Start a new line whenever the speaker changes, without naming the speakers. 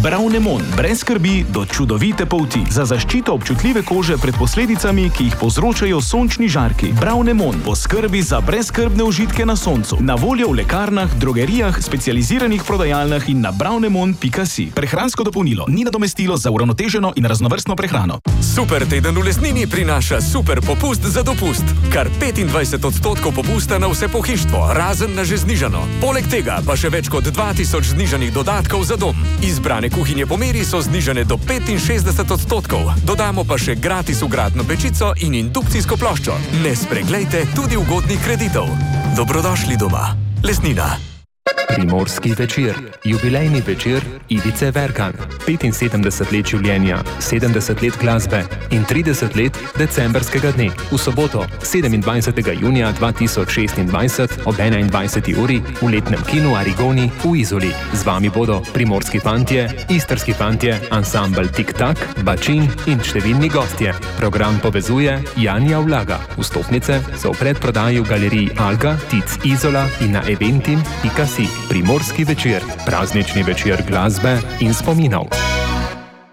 Bravnemon, brez skrbi do čudovite polti. Za zaščito občutljive kože pred posledicami, ki jih povzročajo sončni žarki. Bravnemon poskrbi za brezskrbne užitke na soncu. Na voljo v lekarnah, drogerijah, specializiranih prodajalnah in na bravnemon.si. Prehransko dopolnilo ni nadomestilo za uravnoteženo in raznovrstno prehrano.
Super teden v Lesnini prinaša super popust za dopust. Kar 25% popusta na vse pohištvo, razen na že znižano. Poleg tega pa še več kot 2000 znižanih dodatkov za dom. Izbrane kuhinje po meri so znižane do 65%. Dodamo pa še gratis vgradno pečico in indukcijsko ploščo. Ne spreglejte tudi ugodnih kreditov. Dobrodošli doma. Lesnina.
Primorski večer. Jubilejni večer Ivice Verkan. 75 let življenja, 70 let glasbe in 30 let decembrskega dne. V soboto, 27. junija 2026 ob 21. uri v letnem kinu Arigoni v Izoli. Z vami bodo primorski fantje, istrski fantje, ansambel Tik-Tak, Bačin in številni gostje. Program povezuje Janja Vlaga. Vstopnice so v predprodaji v galeriji Alga, Tic Izola in na eventim.si. Primorski večer, praznični večer glasbe in spominov.